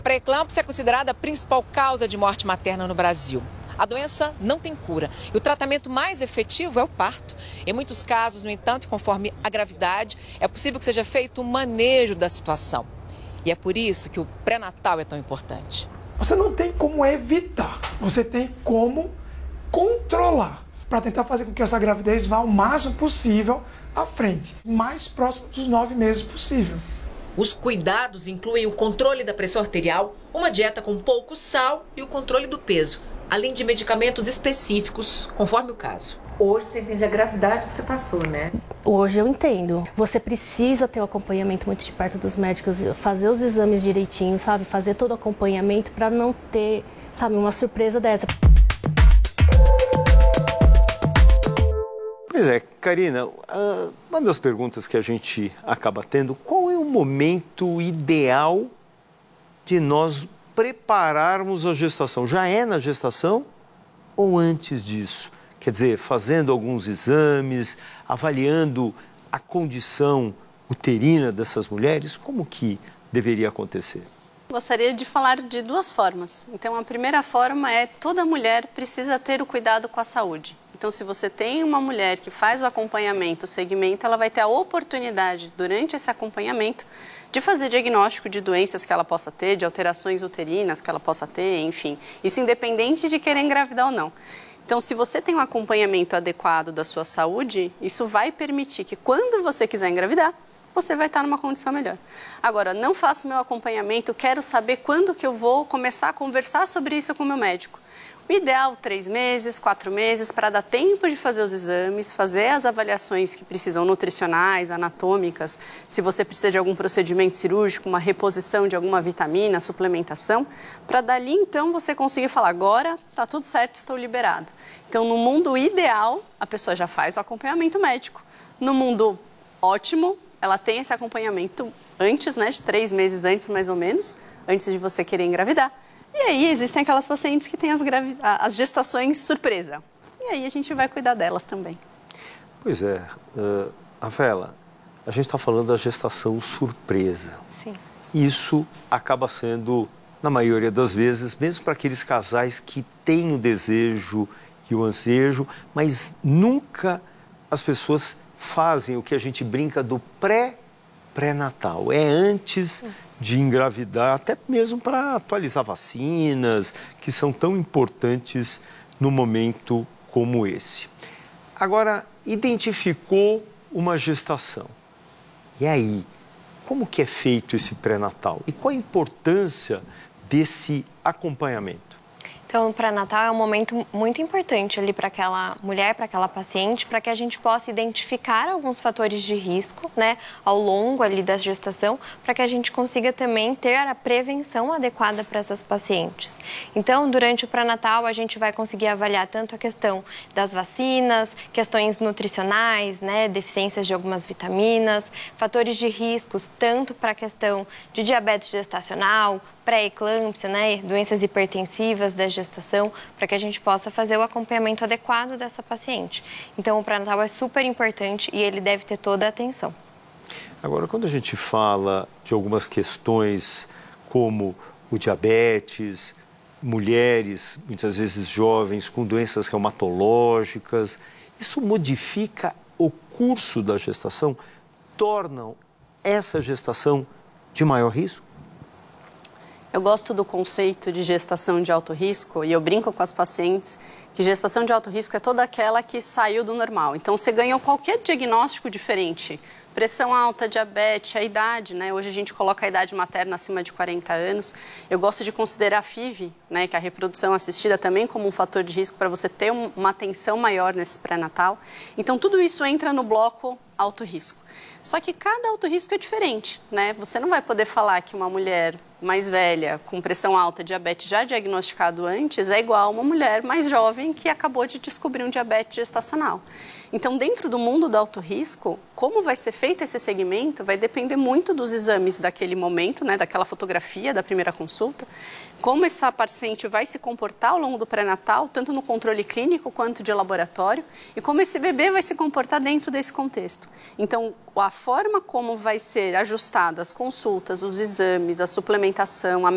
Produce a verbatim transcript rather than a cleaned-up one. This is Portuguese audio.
pré-eclâmpsia é considerada a principal causa de morte materna no Brasil. A doença não tem cura e o tratamento mais efetivo é o parto. Em muitos casos, no entanto, conforme a gravidade, é possível que seja feito um manejo da situação. E é por isso que o pré-natal é tão importante. Você não tem como evitar, você tem como controlar, para tentar fazer com que essa gravidez vá o máximo possível à frente, mais próximo dos nove meses possível. Os cuidados incluem o controle da pressão arterial, uma dieta com pouco sal e o controle do peso, além de medicamentos específicos, conforme o caso. Hoje você entende a gravidade que você passou, né? Hoje eu entendo. Você precisa ter o acompanhamento muito de perto dos médicos, fazer os exames direitinho, sabe? Fazer todo o acompanhamento para não ter, sabe, uma surpresa dessa. Pois é, Karina, uma das perguntas que a gente acaba tendo, qual é o momento ideal de nós prepararmos a gestação? Já é na gestação ou antes disso? Quer dizer, fazendo alguns exames, avaliando a condição uterina dessas mulheres, como que deveria acontecer? Gostaria de falar de duas formas. Então, a primeira forma é toda mulher precisa ter o cuidado com a saúde. Então, se você tem uma mulher que faz o acompanhamento, o segmento, ela vai ter a oportunidade, durante esse acompanhamento, de fazer diagnóstico de doenças que ela possa ter, de alterações uterinas que ela possa ter, enfim. Isso independente de querer engravidar ou não. Então, se você tem um acompanhamento adequado da sua saúde, isso vai permitir que quando você quiser engravidar, você vai estar numa condição melhor. Agora, não faço meu acompanhamento, quero saber quando que eu vou começar a conversar sobre isso com o meu médico. O ideal, três meses, quatro meses, para dar tempo de fazer os exames, fazer as avaliações que precisam nutricionais, anatômicas, se você precisa de algum procedimento cirúrgico, uma reposição de alguma vitamina, suplementação, para dali então você conseguir falar, agora está tudo certo, estou liberado. Então, no mundo ideal, a pessoa já faz o acompanhamento médico. No mundo ótimo, ela tem esse acompanhamento antes, né, de três meses antes, mais ou menos, antes de você querer engravidar. E aí existem aquelas pacientes que têm as, gravi... as gestações surpresa. E aí a gente vai cuidar delas também. Pois é, uh, Rafaela, a gente está falando da gestação surpresa. Sim. Isso acaba sendo, na maioria das vezes, mesmo para aqueles casais que têm o desejo e o ansejo, mas nunca as pessoas fazem o que a gente brinca do pré-pré-natal. É antes de engravidar, até mesmo para atualizar vacinas, que são tão importantes no momento como esse. Agora, identificou uma gestação. E aí, como que é feito esse pré-natal? E qual a importância desse acompanhamento? Então, o pré-natal é um momento muito importante ali para aquela mulher, para aquela paciente, para que a gente possa identificar alguns fatores de risco, né, ao longo ali da gestação, para que a gente consiga também ter a prevenção adequada para essas pacientes. Então, durante o pré-natal, a gente vai conseguir avaliar tanto a questão das vacinas, questões nutricionais, né, deficiências de algumas vitaminas, fatores de riscos, tanto para a questão de diabetes gestacional, pré-eclâmpsia, né, doenças hipertensivas da gestação, para que a gente possa fazer o acompanhamento adequado dessa paciente. Então, o pré-natal é super importante e ele deve ter toda a atenção. Agora, quando a gente fala de algumas questões como o diabetes, mulheres, muitas vezes jovens, com doenças reumatológicas, isso modifica o curso da gestação? Tornam essa gestação de maior risco? Eu gosto do conceito de gestação de alto risco e eu brinco com as pacientes que gestação de alto risco é toda aquela que saiu do normal. Então, você ganhou qualquer diagnóstico diferente, pressão alta, diabetes, a idade, né? Hoje a gente coloca a idade materna acima de quarenta anos. Eu gosto de considerar a F I V, né, que é a reprodução assistida, também como um fator de risco para você ter um, uma atenção maior nesse pré-natal. Então, tudo isso entra no bloco alto risco. Só que cada alto risco é diferente, né? Você não vai poder falar que uma mulher mais velha, com pressão alta, diabetes já diagnosticado antes, é igual a uma mulher mais jovem que acabou de descobrir um diabetes gestacional. Então, dentro do mundo do alto risco, como vai ser feito esse segmento vai depender muito dos exames daquele momento, né, daquela fotografia da primeira consulta, como essa paciente vai se comportar ao longo do pré-natal, tanto no controle clínico quanto de laboratório, e como esse bebê vai se comportar dentro desse contexto. Então, a forma como vai ser ajustada as consultas, os exames, a suplementação, a